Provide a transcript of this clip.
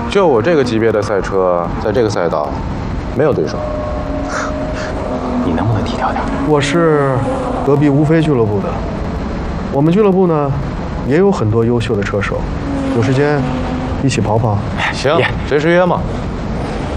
就我这个级别的赛车，在这个赛道没有对手。 你能不能低调点？ 我是隔壁无非俱乐部的，我们俱乐部呢也有很多优秀的车手，有时间一起跑跑。 行，随时约嘛。